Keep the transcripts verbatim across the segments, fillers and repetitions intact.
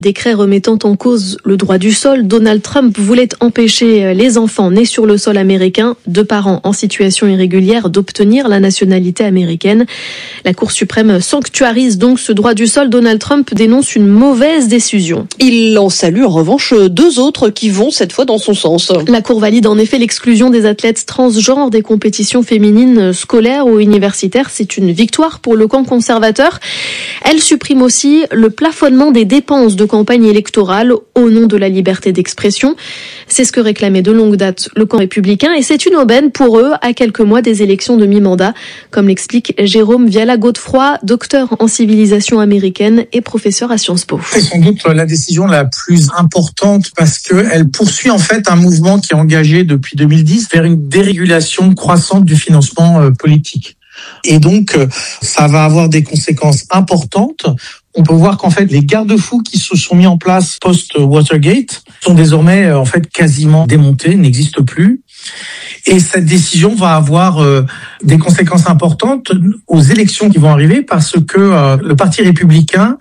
Décret remettant en cause le droit du sol, Donald Trump voulait empêcher les enfants nés sur le sol américain de parents en situation irrégulière d'obtenir la nationalité américaine. La Cour suprême sanctuarise donc ce droit du sol. Donald Trump dénonce une mauvaise décision. Il en salue en revanche deux autres qui vont cette fois dans son sens. La Cour valide en effet l'exclusion des athlètes transgenres des compétitions féminines scolaires ou universitaires. C'est une victoire pour le camp conservateur. Elle supprime aussi le plafonnement des dépenses de campagne électorale au nom de la liberté d'expression. C'est ce que réclamait de longue date le camp républicain et c'est une aubaine pour eux à quelques mois des élections de mi-mandat, comme l'explique Jérôme Viala-Godefroy, docteur en civilisation américaine et professeur à Sciences Po. C'est sans doute la décision la plus importante parce qu'elle poursuit en fait un mouvement qui est engagé depuis deux mille dix vers une dérégulation croissante du financement politique. Et donc, ça va avoir des conséquences importantes. On peut voir qu'en fait, les garde-fous qui se sont mis en place post-Watergate sont désormais en fait quasiment démontés, n'existent plus. Et cette décision va avoir euh, des conséquences importantes aux élections qui vont arriver parce que euh, le Parti républicain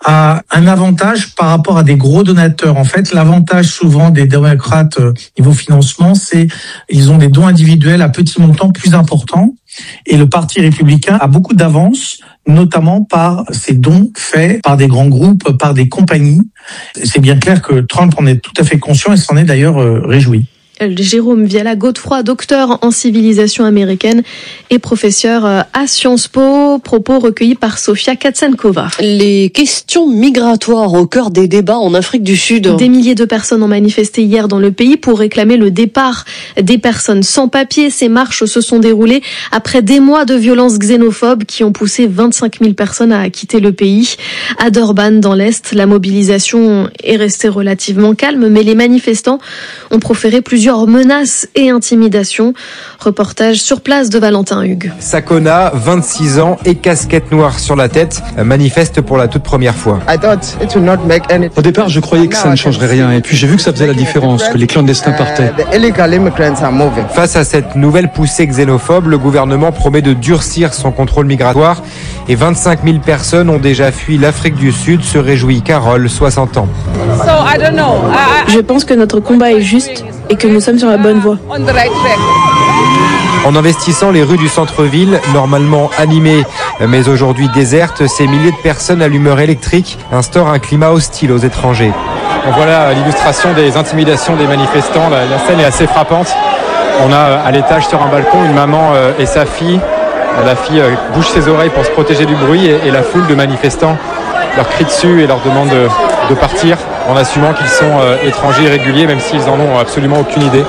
a un avantage par rapport à des gros donateurs. En fait, l'avantage souvent des démocrates euh, niveau financement, c'est ils ont des dons individuels à petits montants plus importants. Et le Parti républicain a beaucoup d'avance, notamment par ces dons faits par des grands groupes, par des compagnies. C'est bien clair que Trump en est tout à fait conscient et s'en est d'ailleurs euh, réjoui. Jérôme Viala-Godefroy, docteur en civilisation américaine et professeur à Sciences Po, propos recueillis par Sofia Katsankova. Les questions migratoires au cœur des débats en Afrique du Sud. Des milliers de personnes ont manifesté hier dans le pays pour réclamer le départ des personnes sans papier. Ces marches se sont déroulées après des mois de violences xénophobes qui ont poussé vingt-cinq mille personnes à quitter le pays. À Durban, dans l'Est, la mobilisation est restée relativement calme, mais les manifestants ont proféré plusieurs menaces et intimidations. Reportage sur place de Valentin Hugues. Sakona, vingt-six ans et casquette noire sur la tête, manifeste pour la toute première fois. Au départ, je croyais que ça ne changerait rien et puis j'ai vu que ça faisait la différence, que les clandestins partaient. Face à cette nouvelle poussée xénophobe, le gouvernement promet de durcir son contrôle migratoire et vingt-cinq mille personnes ont déjà fui l'Afrique du Sud, se réjouit Carole, soixante ans. Je pense que notre combat est juste et que nous sommes sur la bonne voie. En investissant les rues du centre-ville, normalement animées, mais aujourd'hui désertes, ces milliers de personnes à l'humeur électrique instaurent un climat hostile aux étrangers. Voilà l'illustration des intimidations des manifestants. La, la scène est assez frappante. On a à l'étage sur un balcon une maman et sa fille. La fille bouge ses oreilles pour se protéger du bruit et, et la foule de manifestants leur crie dessus et leur demande de, de partir en assumant qu'ils sont euh, étrangers irréguliers, même s'ils en ont absolument aucune idée.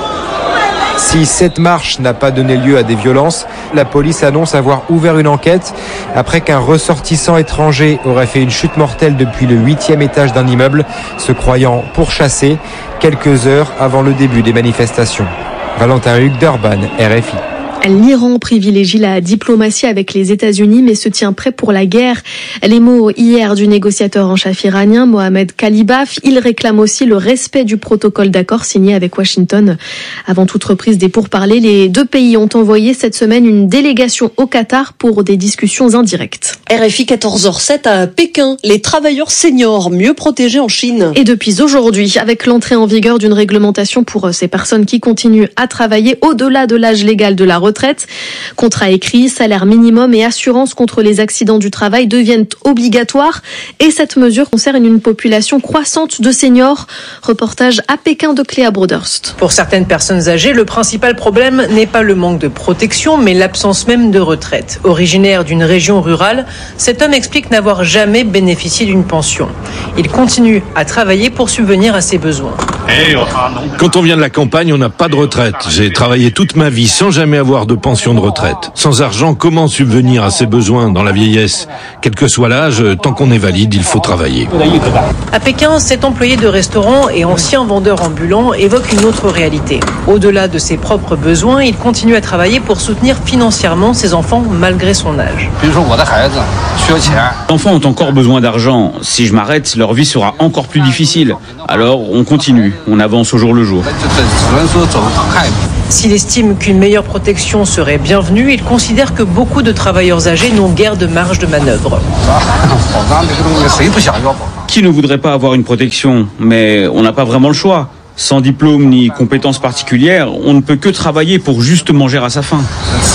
Si cette marche n'a pas donné lieu à des violences, la police annonce avoir ouvert une enquête après qu'un ressortissant étranger aurait fait une chute mortelle depuis le huitième étage d'un immeuble, se croyant pourchassé quelques heures avant le début des manifestations. Valentin Hugues, Durban, R F I. L'Iran privilégie la diplomatie avec les États-Unis mais se tient prêt pour la guerre. Les mots hier du négociateur en chef iranien Mohammad Khalibaf. Il réclame aussi le respect du protocole d'accord signé avec Washington. Avant toute reprise des pourparlers, les deux pays ont envoyé cette semaine une délégation au Qatar pour des discussions indirectes. R F I quatorze heures sept à Pékin, les travailleurs seniors mieux protégés en Chine. Et depuis aujourd'hui, avec l'entrée en vigueur d'une réglementation pour ces personnes qui continuent à travailler au-delà de l'âge légal de la retraite, retraite. Contrat écrit, salaire minimum et assurance contre les accidents du travail deviennent obligatoires et cette mesure concerne une population croissante de seniors. Reportage à Pékin de Cléa Broderst. Pour certaines personnes âgées, le principal problème n'est pas le manque de protection, mais l'absence même de retraite. Originaire d'une région rurale, cet homme explique n'avoir jamais bénéficié d'une pension. Il continue à travailler pour subvenir à ses besoins. Quand on vient de la campagne, on n'a pas de retraite. J'ai travaillé toute ma vie sans jamais avoir de pension de retraite. Sans argent, comment subvenir à ses besoins dans la vieillesse ? Quel que soit l'âge, tant qu'on est valide, il faut travailler. À Pékin, cet employé de restaurant et ancien vendeur ambulant évoque une autre réalité. Au-delà de ses propres besoins, il continue à travailler pour soutenir financièrement ses enfants malgré son âge. Les enfants ont encore besoin d'argent. Si je m'arrête, leur vie sera encore plus difficile. Alors, on continue, on avance au jour le jour. S'il estime qu'une meilleure protection serait bienvenue, il considère que beaucoup de travailleurs âgés n'ont guère de marge de manœuvre. Qui ne voudrait pas avoir une protection? Mais on n'a pas vraiment le choix. Sans diplôme ni compétences particulières, on ne peut que travailler pour juste manger à sa faim.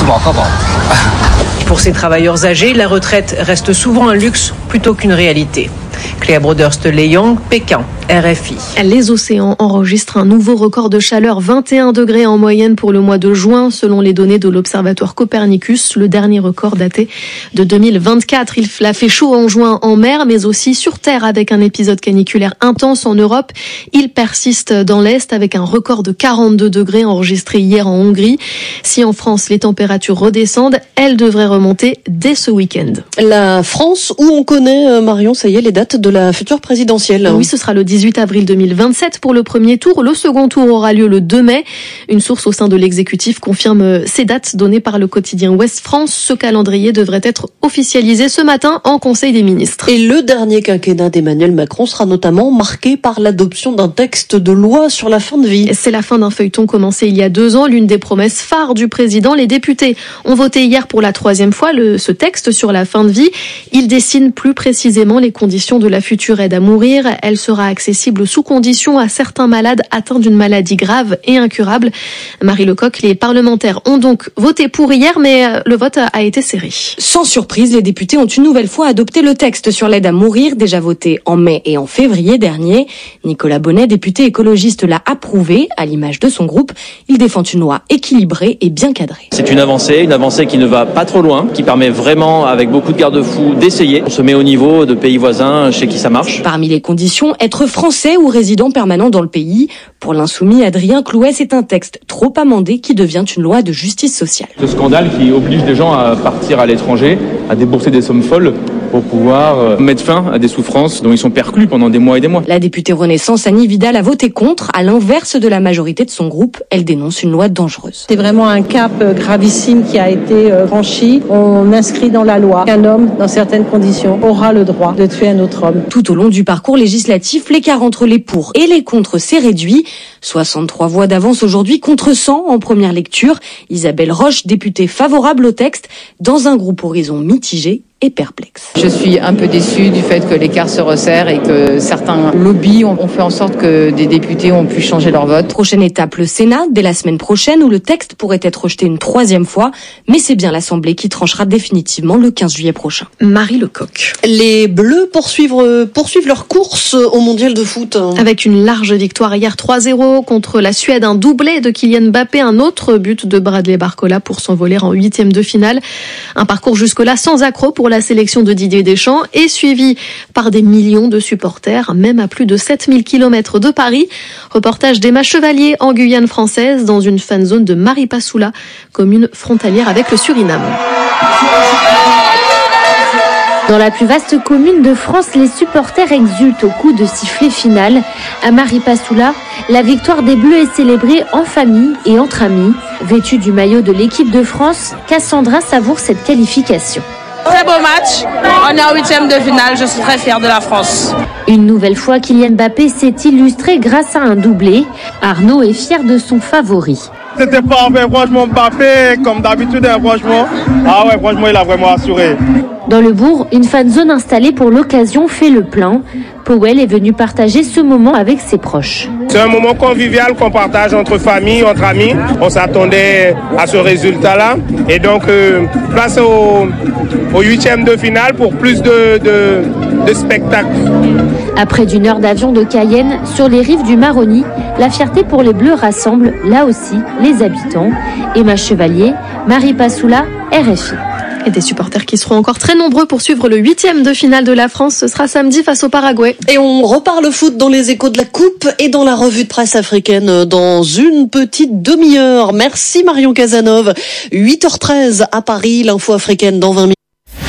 Pour ces travailleurs âgés, la retraite reste souvent un luxe plutôt qu'une réalité. Cléa Broderst-Leyong, Pékin, R F I. Les océans enregistrent un nouveau record de chaleur, vingt et un degrés en moyenne pour le mois de juin, selon les données de l'Observatoire Copernicus. Le dernier record daté de deux mille vingt-quatre. Il a fait chaud en juin en mer, mais aussi sur terre avec un épisode caniculaire intense en Europe. Il persiste dans l'Est avec un record de quarante-deux degrés enregistré hier en Hongrie. Si en France les températures redescendent, elles devraient remonter dès ce week-end. La France, où on connaît, Marion, ça y est, les dates de la future présidentielle. Oui, ce sera le dix-huit avril deux mille vingt-sept pour le premier tour. Le second tour aura lieu le deux mai. Une source au sein de l'exécutif confirme ces dates données par le quotidien Ouest France. Ce calendrier devrait être officialisé ce matin en Conseil des ministres. Et le dernier quinquennat d'Emmanuel Macron sera notamment marqué par l'adoption d'un texte de loi sur la fin de vie. C'est la fin d'un feuilleton commencé il y a deux ans. L'une des promesses phares du président. Les députés ont voté hier pour la troisième fois le, ce texte sur la fin de vie. Il dessine plus précisément les conditions de la future aide à mourir. Elle sera accessible sous condition à certains malades atteints d'une maladie grave et incurable. Marie Lecoq, les parlementaires ont donc voté pour hier, mais le vote a été serré. Sans surprise, les députés ont une nouvelle fois adopté le texte sur l'aide à mourir, déjà voté en mai et en février dernier. Nicolas Bonnet, député écologiste, l'a approuvé, à l'image de son groupe. Il défend une loi équilibrée et bien cadrée. C'est une avancée, une avancée qui ne va pas trop loin, qui permet vraiment, avec beaucoup de garde-fous, d'essayer. On se met au niveau de pays voisins chez qui ça marche. Parmi les conditions, être français ou résident permanent dans le pays. Pour l'insoumis Adrien Clouet, c'est un texte trop amendé qui devient une loi de justice sociale. Ce scandale qui oblige des gens à partir à l'étranger, à débourser des sommes folles pour pouvoir mettre fin à des souffrances dont ils sont perclus pendant des mois et des mois. La députée Renaissance Annie Vidal a voté contre, à l'inverse de la majorité de son groupe. Elle dénonce une loi dangereuse. C'est vraiment un cap gravissime qui a été franchi. On inscrit dans la loi qu'un homme, dans certaines conditions, aura le droit de tuer un autre homme. Tout au long du parcours législatif, l'écart entre les pour et les contre s'est réduit. soixante-trois voix d'avance aujourd'hui contre cent en première lecture. Isabelle Roche, députée favorable au texte, dans un groupe Horizon mitigé et perplexe. Je suis un peu déçue du fait que l'écart se resserre et que certains lobbies ont fait en sorte que des députés ont pu changer leur vote. Prochaine étape, le Sénat, dès la semaine prochaine, où le texte pourrait être rejeté une troisième fois, mais c'est bien l'Assemblée qui tranchera définitivement le quinze juillet prochain. Marie Lecoq. Les Bleus poursuivent, poursuivent leur course au Mondial de foot. Avec une large victoire hier trois zéro contre la Suède, un doublé de Kylian Mbappé, un autre but de Bradley Barcola pour s'envoler en huitième de finale. Un parcours jusque-là sans accroc pour la sélection de Didier Deschamps est suivie par des millions de supporters, même à plus de sept mille kilomètres de Paris. Reportage d'Emma Chevalier en Guyane française, dans une fanzone de Maripasoula, commune frontalière avec le Suriname. Dans la plus vaste commune de France, les supporters exultent au coup de sifflet final. À Maripasoula, la victoire des Bleus est célébrée en famille et entre amis. Vêtue du maillot de l'équipe de France, Cassandra savoure cette qualification. Très beau match, on est en huitième de finale, je suis très fière de la France. Une nouvelle fois, Kylian Mbappé s'est illustré grâce à un doublé. Arnaud est fier de son favori. C'était parfait, franchement, Mbappé, comme d'habitude, hein, franchement. Ah ouais, franchement, il a vraiment assuré. Dans le bourg, une fanzone installée pour l'occasion fait le plein. Powell est venu partager ce moment avec ses proches. C'est un moment convivial qu'on partage entre familles, entre amis. On s'attendait à ce résultat-là. Et donc, euh, place au, au huitième de finale pour plus de, de, de spectacles. Après d'une heure d'avion de Cayenne, sur les rives du Maroni, la fierté pour les Bleus rassemble, là aussi, les habitants. Emma Chevalier, Maripasoula, R F I. Et des supporters qui seront encore très nombreux pour suivre le huitième de finale de la France. Ce sera samedi face au Paraguay. Et on repart le foot dans les échos de la Coupe et dans la revue de presse africaine dans une petite demi-heure. Merci Marion Cazenove. huit heures treize à Paris, l'info africaine dans vingt minutes.